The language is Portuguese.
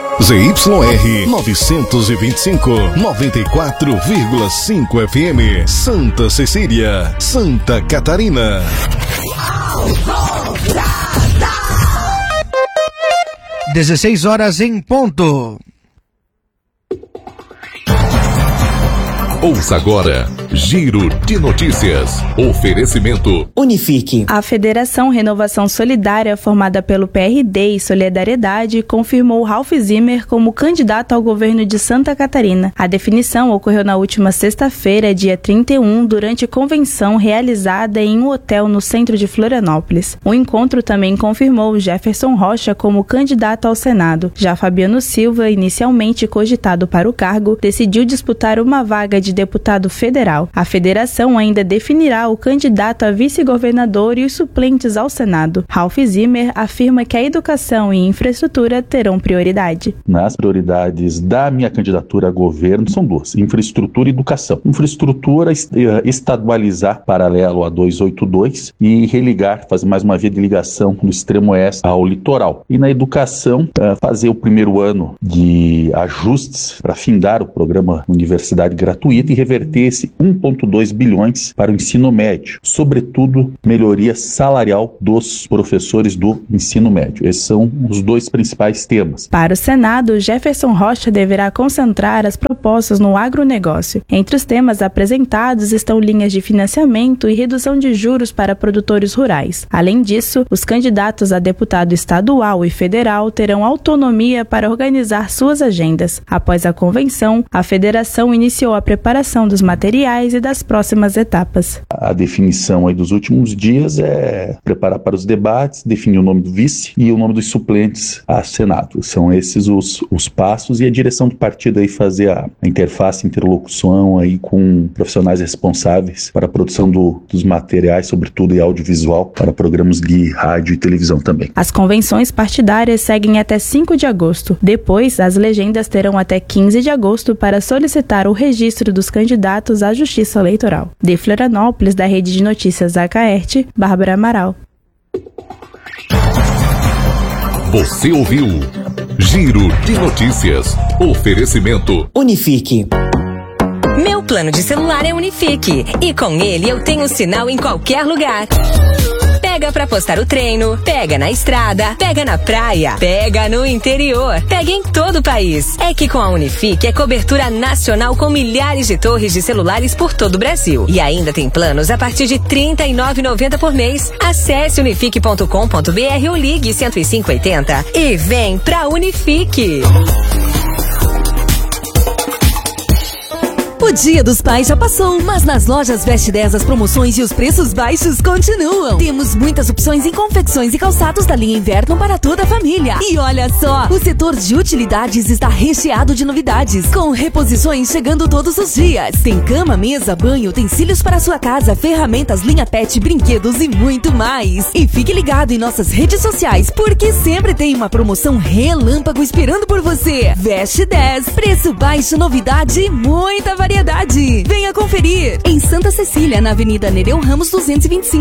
ZYR 925, 94,5 FM, Santa Cecília, Santa Catarina. 16 horas em ponto. Ouça agora, Giro de Notícias. Oferecimento Unifique. A Federação Renovação Solidária, formada pelo PRD e Solidariedade, confirmou Ralph Zimmer como candidato ao governo de Santa Catarina. A definição ocorreu na última sexta-feira, dia 31, durante convenção realizada em um hotel no centro de Florianópolis. O encontro também confirmou Jefferson Rocha como candidato ao Senado. Já Fabiano Silva, inicialmente cogitado para o cargo, decidiu disputar uma vaga de deputado federal. A federação ainda definirá o candidato a vice-governador e os suplentes ao Senado. Ralph Zimmer afirma que a educação e infraestrutura terão prioridade. As prioridades da minha candidatura a governo são duas: infraestrutura e educação. Infraestrutura, estadualizar paralelo a 282 e religar, fazer mais uma via de ligação do extremo oeste ao litoral. E na educação, fazer o primeiro ano de ajustes para findar o programa Universidade Gratuita e reverter esse 1,2 bilhões para o ensino médio, sobretudo melhoria salarial dos professores do ensino médio. Esses são os dois principais temas. Para o Senado, Jefferson Rocha deverá concentrar as propostas no agronegócio. Entre os temas apresentados estão linhas de financiamento e redução de juros para produtores rurais. Além disso, os candidatos a deputado estadual e federal terão autonomia para organizar suas agendas. Após a convenção, a federação iniciou a preparação dos materiais e das próximas etapas. A definição aí dos últimos dias é preparar para os debates, definir o nome do vice e o nome dos suplentes a Senado. São esses os passos, e a direção do partido aí fazer a interface, interlocução aí com profissionais responsáveis para a produção dos materiais, sobretudo em audiovisual, para programas de rádio e televisão também. As convenções partidárias seguem até 5 de agosto. Depois, as legendas terão até 15 de agosto para solicitar o registro dos candidatos à Justiça Eleitoral. De Florianópolis, da Rede de Notícias Acaerte, Bárbara Amaral. Você ouviu Giro de Notícias. Oferecimento Unifique. Meu plano de celular é Unifique e com ele eu tenho sinal em qualquer lugar. Pega pra postar o treino, pega na estrada, pega na praia, pega no interior, pega em todo o país. É que com a Unifique é cobertura nacional com milhares de torres de celulares por todo o Brasil. E ainda tem planos a partir de R$ 39,90 por mês. Acesse unifique.com.br ou ligue 10580 e vem pra Unifique. O Dia dos Pais já passou, mas nas lojas Veste 10 as promoções e os preços baixos continuam. Temos muitas opções em confecções e calçados da linha inverno para toda a família. E olha só, o setor de utilidades está recheado de novidades, com reposições chegando todos os dias. Tem cama, mesa, banho, utensílios para sua casa, ferramentas, linha pet, brinquedos e muito mais. E fique ligado em nossas redes sociais, porque sempre tem uma promoção relâmpago esperando por você. Veste 10, preço baixo, novidade e muita variedade. Venha conferir em Santa Cecília, na Avenida Nereu Ramos 225.